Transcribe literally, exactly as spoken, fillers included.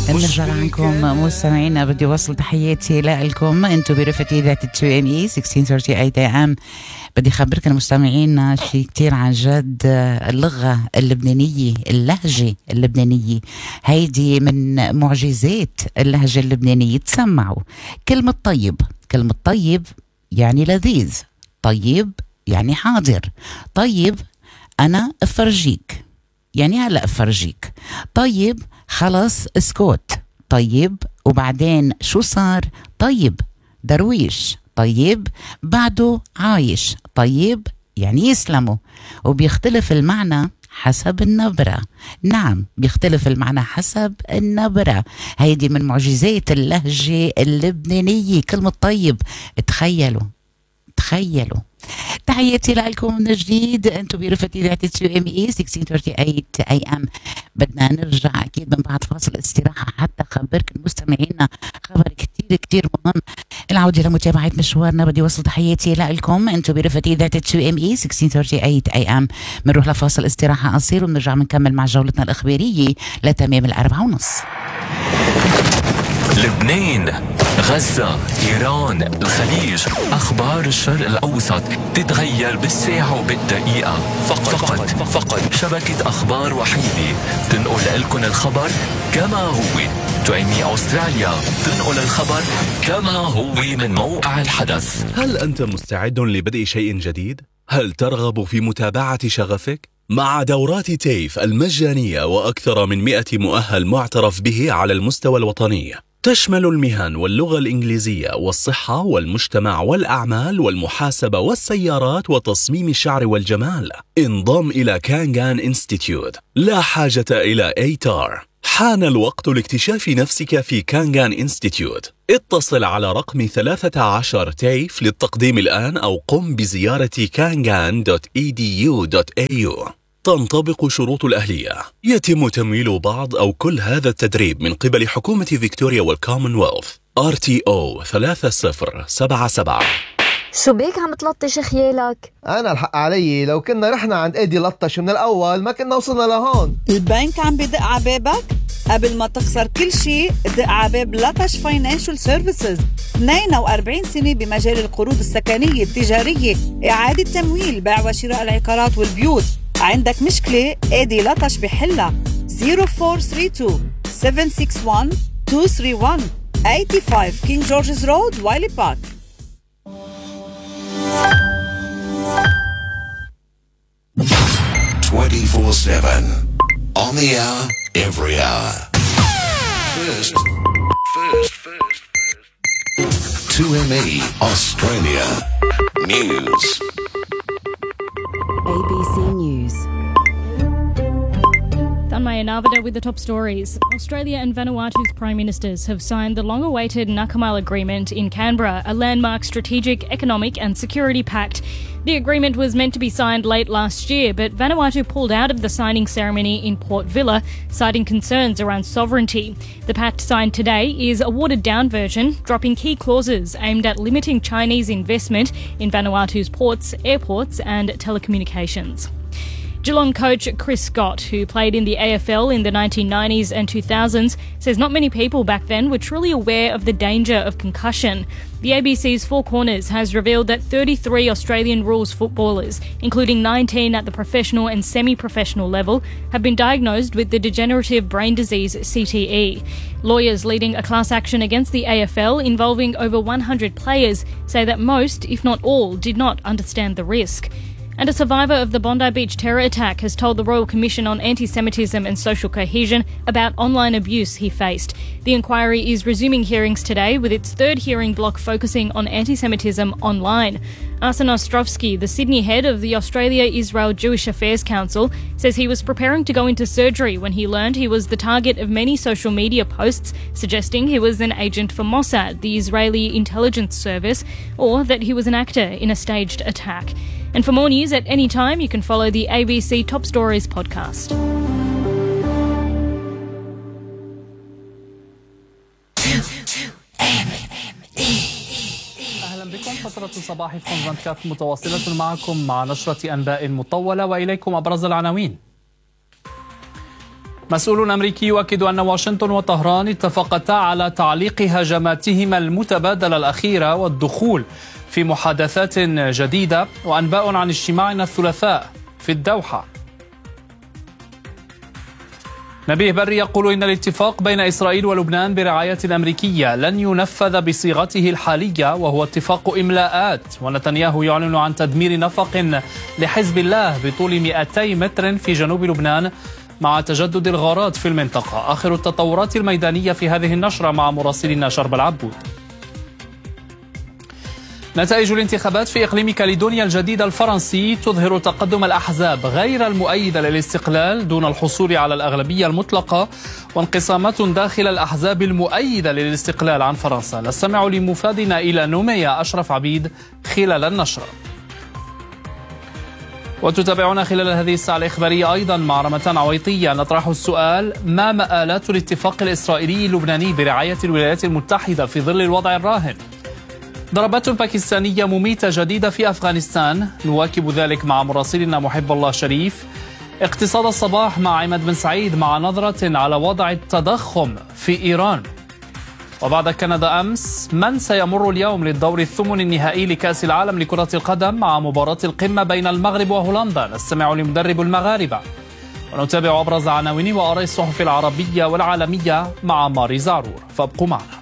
نرجع عنكم مستمعينا، بدي وصل تحياتي لكم انتم برفقة ذات تو ام اي ستة عشر ثلاثين اي ام. بدي خبركم مستمعينا شيء كتير عن جد، اللغة اللبنانية، اللهجة اللبنانية هيدي من معجزات اللهجة اللبنانية. تسمعوا كلمة طيب. كلمة طيب يعني لذيذ، طيب يعني حاضر، طيب أنا أفرجيك يعني هلأ أفرجيك، طيب خلص اسكت، طيب وبعدين شو صار، طيب درويش، طيب بعده عايش، طيب يعني يسلموا. وبيختلف المعنى حسب النبرة. نعم بيختلف المعنى حسب النبرة. هيدي من معجزات اللهجة اللبنانية كلمة طيب. تخيلوا تخيلوا. تحياتي لكم من جديد، انتم برفقة اذاعة تو ام اي ستة عشر ثلاثين اي ام. بدنا نرجع اكيد من بعد فاصل استراحة حتى خبركم مستمعينا خبر كتير كتير مهم. العودة لمتابعة مشوارنا. بدي وصل تحياتي لكم انتم برفقة اذاعة تو ام اي ستة عشر ثلاثين اي ام. بنروح لفاصل استراحة قصير وبنرجع بنكمل مع جولتنا الإخبارية لتمام الأربعة ونص. لبنان، غزة، إيران، الخليج، أخبار الشرق الأوسط تتغير بالساعة وبالدقيقة. فقط فقط, فقط شبكة أخبار وحيدة تنقل لكم الخبر كما هو. تويمي أستراليا تنقل الخبر كما هو من موقع الحدث. هل أنت مستعد لبدء شيء جديد؟ هل ترغب في متابعة شغفك؟ مع دورات تيف المجانية وأكثر من مئة مؤهل معترف به على المستوى الوطني، تشمل المهن واللغة الإنجليزية والصحة والمجتمع والأعمال والمحاسبة والسيارات وتصميم الشعر والجمال. انضم إلى كانغان انستيتيوت. لا حاجة إلى ايتار. حان الوقت لاكتشاف نفسك في كانغان انستيتيوت. اتصل على رقم ثلاثة عشر تيف للتقديم الآن أو قم بزيارة كانغان دوت إي دي يو دوت إيه يو. تنطبق شروط الأهلية. يتم تمويل بعض أو كل هذا التدريب من قبل حكومة فيكتوريا والكومنولث. آر تي أو ثلاثة صفر سبعة سبعة. شو بيك عم تلطش خيالك؟ أنا الحق علي، لو كنا رحنا عند إيدي لطش من الأول ما كنا وصلنا لهون. البنك عم بدق عبابك؟ قبل ما تخسر كل شيء دق عباب لطش فاينانشال سيرفيسز. اثنين وأربعين سنة بمجال القروض السكنية التجارية، إعادة تمويل، بيع وشراء العقارات والبيوت. عندك مشكلة إيدي لطش بحلها. صفر أربعة ثلاثة اثنين سبعة ستة واحد اثنين ثلاثة واحد خمسة وثمانين كينج جورجز رود وايلي بارك. twenty-four seven on the hour, every hour. First, first, first, first. two M E Australia News. A B C News. Tanmaya Navada with the top stories. Australia and Vanuatu's Prime Ministers have signed the long-awaited Nakamal Agreement in Canberra, a landmark strategic, economic and security pact. The agreement was meant to be signed late last year, but Vanuatu pulled out of the signing ceremony in Port Vila, citing concerns around sovereignty. The pact signed today is a watered-down version, dropping key clauses aimed at limiting Chinese investment in Vanuatu's ports, airports and telecommunications. Geelong coach Chris Scott, who played in the A F L in the nineteen nineties and two thousands, says not many people back then were truly aware of the danger of concussion. The A B C's Four Corners has revealed that thirty-three Australian rules footballers, including nineteen at the professional and semi-professional level, have been diagnosed with the degenerative brain disease C T E. Lawyers leading a class action against the A F L involving over one hundred players say that most, if not all, did not understand the risk. And a survivor of the Bondi Beach terror attack has told the Royal Commission on Anti-Semitism and Social Cohesion about online abuse he faced. The inquiry is resuming hearings today, with its third hearing block focusing on anti-Semitism online. Arsen Ostrovsky, the Sydney head of the Australia-Israel Jewish Affairs Council, says he was preparing to go into surgery when he learned he was the target of many social media posts suggesting he was an agent for Mossad, the Israeli intelligence service, or that he was an actor in a staged attack. And for more news at any time, you can follow the A B C Top Stories podcast. أهلا بكم. فترة الصباح في خمسة كات متواصلة معكم مع نشرة أنباء مطولة، وإليكم أبرز العناوين. مسؤول أمريكي يؤكد أن واشنطن وطهران اتفقتا على تعليق هجماتهما المتبادلة الأخيرة والدخول في محادثات جديدة. وأنباء عن اجتماعنا الثلاثاء في الدوحة. نبيه بري يقول إن الاتفاق بين إسرائيل ولبنان برعاية أمريكية لن ينفذ بصيغته الحالية وهو اتفاق إملاءات. ونتنياهو يعلن عن تدمير نفق لحزب الله بطول مئتي متر في جنوب لبنان مع تجدد الغارات في المنطقة. آخر التطورات الميدانية في هذه النشرة مع مراسلنا شرب العبود. نتائج الانتخابات في إقليم كاليدونيا الجديدة الفرنسي تظهر تقدم الأحزاب غير المؤيدة للاستقلال دون الحصول على الأغلبية المطلقة، وانقسامات داخل الأحزاب المؤيدة للاستقلال عن فرنسا. نستمع لمفادنا إلى نوميا أشرف عبيد خلال النشرة. وتتابعون خلال هذه الساعة الإخبارية أيضا مع رمتان عويطية. نطرح السؤال: ما مآلات الاتفاق الإسرائيلي اللبناني برعاية الولايات المتحدة في ظل الوضع الراهن؟ ضربات باكستانية مميتة جديدة في أفغانستان، نواكب ذلك مع مراسلنا محب الله شريف. اقتصاد الصباح مع عماد بن سعيد مع نظرة على وضع التضخم في إيران. وبعد كندا أمس، من سيمر اليوم للدور الثمن النهائي لكأس العالم لكرة القدم مع مباراة القمة بين المغرب وهولندا؟ نستمع لمدرب المغاربة. ونتابع أبرز عناوين وآراء الصحف العربية والعالمية مع ماري زعرور، فابقوا معنا.